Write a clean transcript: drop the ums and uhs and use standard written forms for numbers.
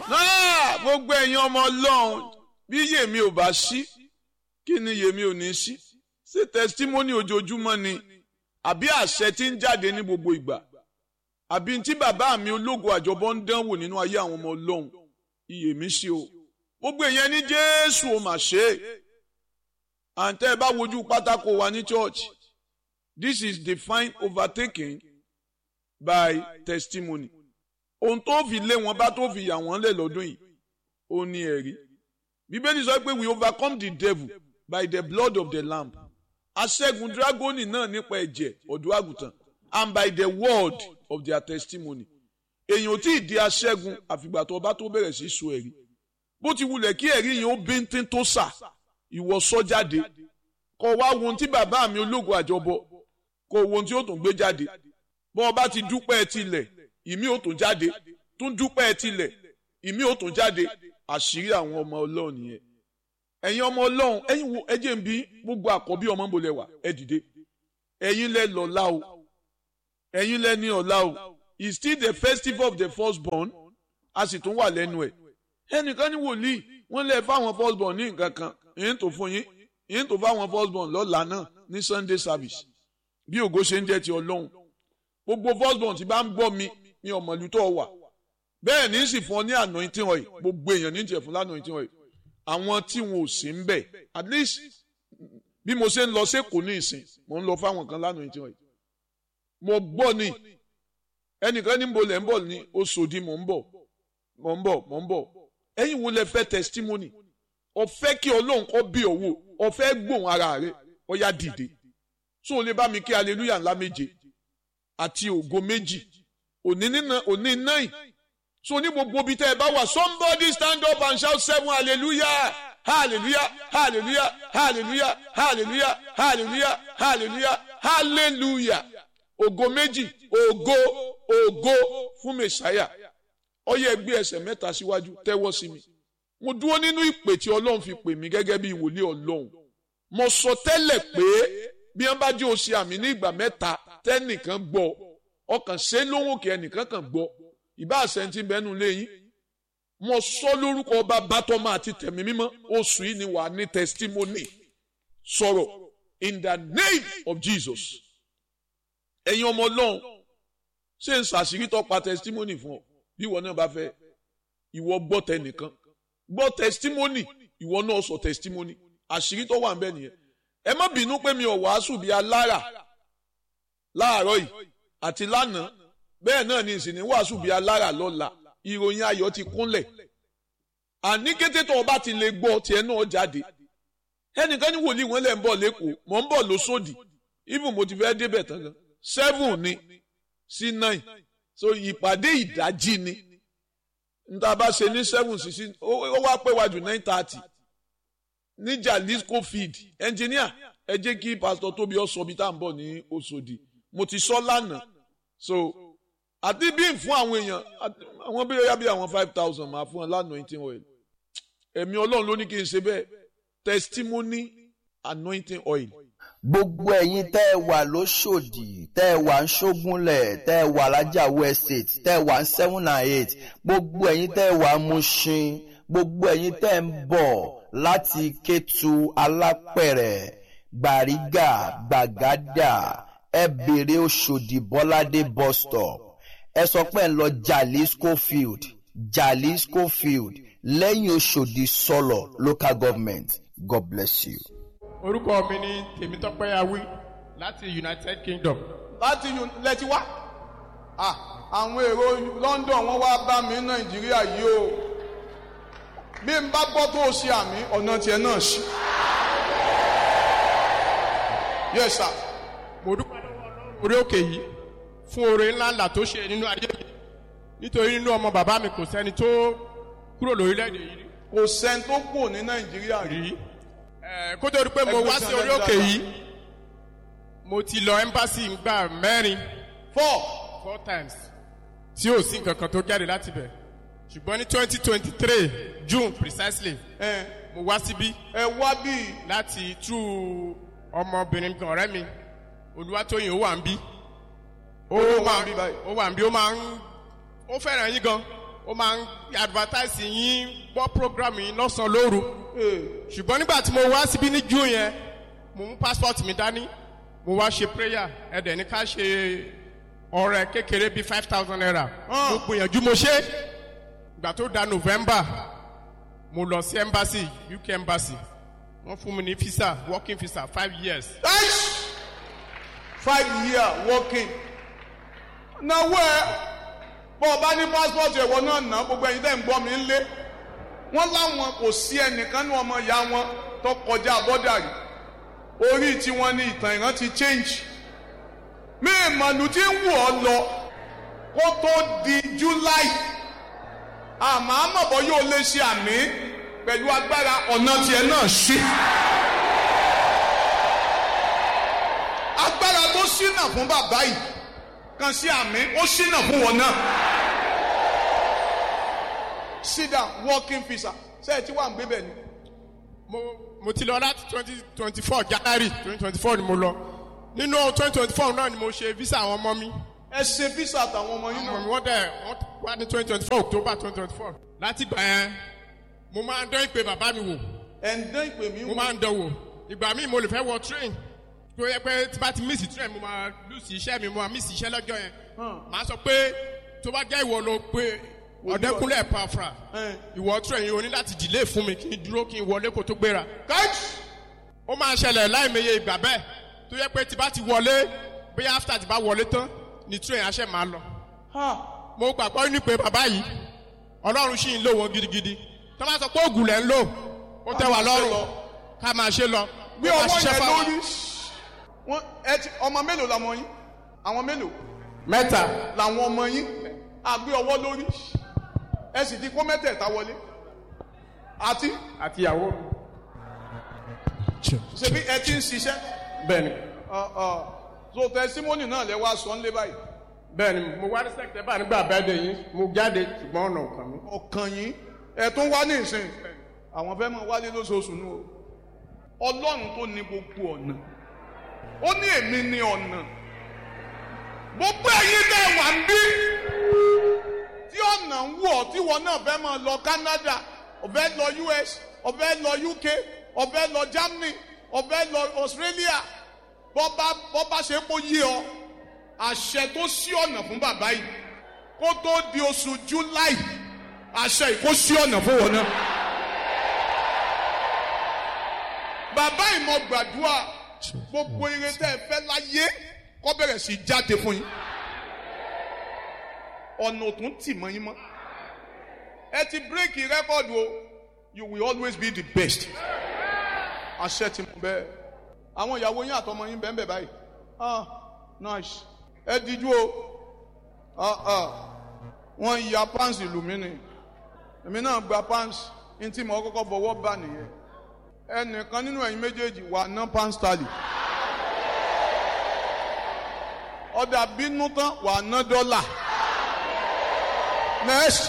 Gbogbo ẹ̀yin ọmọ Ọlọ́run bí yèmí ò bá sí kí ni yèmí ò ní sí ṣé testimony ojoojúmọ́ ni àbí àṣẹ tí ń jáde ní gbogbo ìgbà àbí tí bàbá mi ológo àjọbọ ń dánwò nínú ayé àwọn ọmọ Ọlọ́run iyèmí sí o gbogbo èèyàn ní Jésù ò mà ṣe é àǹtẹ́ ẹ bá wojú pátákó wa ní church this is divine overtaking by testimony ohun tó fi lé wọn bá tó fi yà wọ́n lẹ̀ lọ́dún yìí ó ní ẹ̀rí bíbélì sọ pé we overcome the devil by the blood of the lamb aṣẹ́gun dragoni náà nípa ẹ̀jẹ̀ ọ̀dọ́ àgùntàn and by the word of their testimony èèyàn tí ì di aṣẹ́gun àfìgbà tó bá tó bẹ̀rẹ̀ sí sọ ẹ̀rí bó ti wulẹ̀ kí ẹ̀rí yẹn ó bíntín tó sà ìwọ sọ jáde kó wá wo ohun tí bàbá mi ológo àjọbọ kó wo ohun tí ó tún gbé jáde bó o bá ti dúpẹ́ tilẹ̀ ìmí ò tún jáde tún dúpẹ́ tilẹ̀ ìmí ò tún jáde àṣírí àwọn ọmọ Ọlọ́run nìyẹn ẹ̀yin ọmọ Ọlọ́run ẹ̀yin wo ẹ jẹ́ n bí gbogbo àkọ́bí ọmọ ń bolẹ̀ wà ẹ dìde ẹ̀yin lẹ lọ́lá o ẹ̀yin lẹ ní ọ̀la o it's still the festival of the firstborn a sì tún wà lẹ́nu ẹ̀ ẹnìkan ní wòlíì wọ́n lè fáwọn firstborn ní nǹkan kan èyí tó fún yín èyí tó fáwọn firstborn lọ́la náà ní Sunday service bí ògo ṣe ń jẹ́ ti Ọlọ́run gbogbo firstborn tí bá ń gbọ́ mi ní ọmọlútọ́ wà bẹ́ẹ̀ ní sì fún ọ ní anointing oil gbogbo èèyàn ní tiẹ̀ fún anointing oil àwọn tí wọn ò sí ń bẹ̀ at least bí mo ṣe ń lọ sẹ́kọ̀ọ́ ní ìsìn mo ń lọ fáwọn kan anointing oil mo gbọ́ ni ẹnìkan ní mo lẹ̀ ń bọ̀ ní Oṣòdì mo ń bọ̀ ẹ̀yin wo lẹ fẹ́ testimony ó fẹ́ kí Ọlọ́run kó bí owó ó fẹ́ gbóhùn ara rẹ̀ ó yá dìde so o lè bá mi kí hallelujah ńlá méje àti ògo méjì òní 9 so ní gbogbo ibi tẹ́ ẹ bá wà somebody stand up and shout 7 hallelujah hallelujah hallelujah hallelujah hallelujah hallelujah hallelujah hallelujah ògo méjì ògo fún Mèsáyà ó yẹ gbé ẹsẹ̀ mẹ́ta síwájú tẹ́wọ́ sí mi mo dúró nínú ìpè tí Ọlọ́run fi pè mí gẹ́gẹ́ bí wòlíì Ọlọ́run mo sọ tẹ́lẹ̀ pé bí wọ́n bá jẹ́ o ṣe àmì ní ìgbà mẹ́ta tẹ́nìkan gbọ́ ọkàn ṣe lóhùn kí ẹnìkan kan gbọ́ ìbá àṣẹǹtì bẹ́nu léyìn mo sọ lórúkọ Bàbá tọ́mọ àti tẹ̀mí mímọ́ oṣù yìí ni wà ní testimony sọ̀rọ̀ in the name of Jesus ẹ̀yin ọmọ Ọlọ́run ṣé ń ṣàṣírí tó pa testimony fún ọ bí ìwọ náà bá fẹ́ ìwọ gbọ́ tẹnìkan gbọ́ testimony ìwọ náà sọ testimony àṣírí tó wà ń bẹ nìyẹn ẹ má bínú pé mi ò wàásù bí alára láàárọ̀ yìí àti lánàá bẹ́ẹ̀ náà ni ìsìn ní wàásù bí alára lọ́la ìròyìn ayọ̀ ti kúnlẹ̀ àní kété tó o bá ti lè gbọ́ tiẹ̀ náà jáde ẹnìkan ní wòlíì wọn lẹ́ ń bọ̀ lẹ́kọ̀ọ́ mọ̀ ń bọ̀ lóṣòdì even mo ti fẹ́ débẹ̀ tán gan 7 ni sí 9 so ìpàdé ìdájí ni níta bá ṣe ní 7 sí ó wá pẹ́ wájú 9:30 ní Jalisco field engineer ẹ jẹ́ kí pastor Tóbi ó sọ bí tá à ń bọ̀ ní Òṣòdì mo ti sọ lánàá so àti bí n fún àwọn èèyàn àwọn bí yóò bí àwọn 5,000 máa fún wọn lanointing oil ẹ̀mí Ọlọ́run ló ní kí n ṣe bẹ́ẹ̀ testimony anointing oil. Gbogbo ẹ̀yin tẹ́ ẹ wà lóṣòdì tẹ́ ẹ wà ń ṣógúnlẹ̀ tẹ́ ẹ wà lájàwó estate tẹ́ ẹ wà ń 7 and 8 gbogbo ẹ̀yin tẹ́ ẹ wà ń Mushin gbogbo ẹ̀yin tẹ́ ẹ ń bọ̀ láti Kétu Alápẹ̀rẹ̀ Gbàrígà Gbàgádà ẹ bèrè Òṣòdì Bọ́ládé bus stop ẹ sọ pé ẹ ń lọ Jalisco field lẹ́yìn Òṣòdì Sọ̀lọ̀ local government. God bless you. Orúkọ mi ni Tèmítọ́pẹ́ Awí láti United Kingdom. láti lẹ́tí wá àwọn èrò London wọ́n wá bá mi Nàìjíríà yìí o bí n bá gbọ́ tó ṣe àmì ọ̀nà tiẹ̀ náà ṣí. Yes sir. Mo dúpẹ́ lọ́wọ́ orí òkè yìí fún oore ńláńlá tó ṣe nínú ayé mi nítorí nínú ọmọ bàbá mi kò sẹ́ni tó kúrò lórílẹ̀‐èdè yìí. kò sẹ́ni tó kù ní Nàìjíríà rí. Kó tó rí pé mo wá sí orí òkè yìí mo ti lọ embassy ńgbà 4 times tí ò sí nǹkan kan tó jáde láti bẹ̀ ṣùgbọ́n ní 2023 June precisely mo wá síbí. ẹ wá bí. láti tú ọmọbìnrin kan ọ̀rẹ́ mi Olúwatóyìn ó wà ń bí. ó wà ń bí báyìí. ó wà ń bí ó máa ń ó fẹ́ràn yín gan ó máa ń advertise yín gbọ́ program yín lọ́sàn-án lóru. Ṣùgbọ́n nígbà tí mo wá síbí ní June yẹn, mo mú passport mi dání, mo wá ṣe prayer, ẹ̀dẹ̀ ní ká ṣe ọrẹ kékeré bíi 5,000 naira. Mo gbìyànjú mo ṣe. Ìgbà tó da November, mo lọ sí embassy, UK embassy. Wọ́n fún mi ní visa, working visa, 5 years. 5 years working. Now where? Bọ́ ọba ní passport ẹ̀wọ̀ náà ná gbogbo ẹ̀yin tẹ́ ń gbọ́ mi ń lé. Wọ́n láwọn kò sí ẹnìkan ní ọmọ ìyá wọn tó kọjá bọ́dà yìí. Orí tí wọ́n ní ìtàn ìran ti change. Mi ìmọ̀lù tí ń wù ọ́ lọ kó tó di July. Àmọ́ àmọ̀bọ̀ yóò lè ṣe àmì pẹ̀lú agbára ọ̀nà tiẹ̀ náà ṣí. Agbára tó ṣínà fún bàbá yìí kan sí àmì ó ṣínà fún wọn náà. Sit down, working visa. Ṣé ẹ ti wà ń gbé bẹ̀ ni? Mo ti lọ láti 2024 January 2024 ni mo lọ. Nínú 2024 náà ni mo ṣe visa àwọn ọmọ mi. Ẹ ṣe visa àtàwọn ọmọ yín náà. Wọ́n wá ní 2024 October 2024. Láti ìgbà yẹn, mo máa ń dán ìpè bàbá mi wò. Ẹ ń dán ìpè mi wò. Mo máa ń dán wò. Ìgbà míì mo lè fẹ́ wọ train. Tó yẹ pé tí bá ti miss train, mo máa lose iṣẹ́ mi, mo máa miss iṣẹ́ lọ́jọ́ yẹn. Màá sọ pé tó bá jẹ́ ìwọ ló pé Ọ̀dẹ́kúnlé Epafra, ìwọ train yìí o ní láti delay fún mi kí n dúró kí n wọlé kó tó gbéra. Ó máa ṣẹlẹ̀ láìmọye ìgbà bẹ́ẹ̀ tó yẹ pé tí bá ti wọlé bóyá after ti bá wọlé tán ni train aṣẹ́ máa lọ. Mo gbàgbọ́ ní pé bàbá yìí Ọlọ́run ṣì ń lò wọ́n gidigidi. Tó bá sọ pé ògùn lẹ̀ ń lò ó tẹ́ wà lọ́rùn ká máa ṣe lọ. Bí ọmọ yẹn lórí ọmọ mélòó làwọn yín? Àwọn mélòó? 3 làwọn ọmọ yín. Àgbé ọwọ́ lórí. Ẹ sì ti kó mẹ́tẹ̀ẹ̀ta wọlé. Àti ìyàwó. Ṣebí ẹ ti ń ṣiṣẹ́? Bẹ́ẹ̀ni. So testimony náà lẹ wá sọ nílé báyìí. Bẹ́ẹ̀ni, mo wá ní sẹ́kítẹ́bà nígbà bẹ́ẹ̀dẹ̀ yín, mo jáde ṣùgbọ́n ọ̀nà ọ̀kan mi. Ọ̀kan yín, ẹ̀ tó ń wá ní ìsìn, àwọn fẹ́ máa wálé lóṣooṣù nù o. Ọlọ́run tó ní gbogbo ọ̀nà. Ó ní èmi ní ọ̀nà. Gbogbo ẹ̀yin náà wà ń bí. Tí ọ̀nà ń wọ̀ tí wọn náà fẹ́ máa lọ Canada, ó fẹ́ lọ US, ó fẹ́ lọ UK, ó fẹ́ lọ Germany, ó fẹ́ lọ Australia. Bọ́bá ṣe kó yé ọ, àṣẹ tó ṣí ọ̀nà fún bàbá yìí kó tó di oṣù July, àṣẹ yìí kó ṣí ọ̀nà fún wọn náà. Bàbá yìí mo gbàdúrà gbogbo ire tẹ́ ẹ fẹ́ láyé kó bẹ̀rẹ̀ sí jáde fún yín. Ọ̀nà òtún tì mọ́ yín mọ́. Ẹ ti bírèkì rẹ́kọ̀dù o, you will always be the best. Àṣẹ ti mú bẹ́ẹ̀. Àwọn ìyàwó yín àtọmọ yín bẹ́ẹ̀ bẹ́ẹ̀ báyìí. Nice. Ẹ díjú o. Wọ́n ya pants ìlú mi ni. Èmi náà gba pants. Ní tí mo kọ́kọ́ bọ̀wọ́ bá nìyẹn. Ẹnìkan nínú ẹ̀yin méjèèjì wà ná pants tally. Ọ̀dà bínú tán wà ná dọ́là. Next.